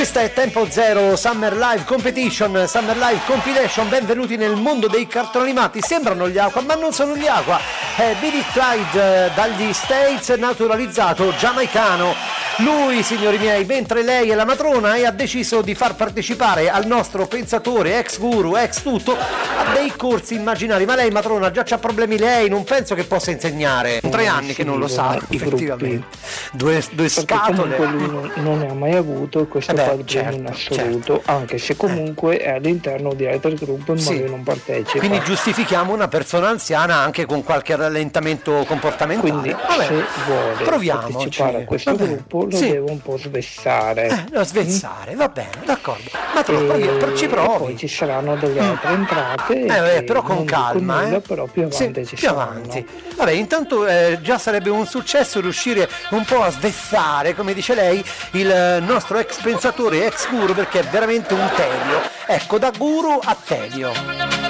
Questa è Tempo Zero Summer Live Competition, Summer Live Compilation. Benvenuti nel mondo dei cartoni animati. Sembrano gli Aqua, ma non sono gli Aqua. È Billy Clyde dagli States, naturalizzato giamaicano. Lui, signori miei, mentre lei è la matrona e ha deciso di far partecipare al nostro pensatore, ex guru, ex tutto, a dei corsi immaginari. Ma lei, matrona, già c'ha problemi lei, non penso che possa insegnare. 3 anni che non lo sa, effettivamente. Due scatole. Lui non ne ha mai avuto questo problema in assoluto, anche se comunque è all'interno di altri gruppi, ma lui non partecipa. Quindi giustifichiamo una persona anziana anche con qualche rallentamento comportamentale. Quindi se vuole partecipare a questo gruppo lo deve un po' svessare. Lo svezzare, va bene, d'accordo. Ma ci provi. Poi ci saranno delle altre entrate. Però con calma. Nulla, però più avanti ci saranno. Avanti. Vabbè, intanto già sarebbe un successo riuscire un po' a svezzare, come dice lei, il nostro ex pensatore, ex guru, perché è veramente un tedio. Ecco, da guru a tedio.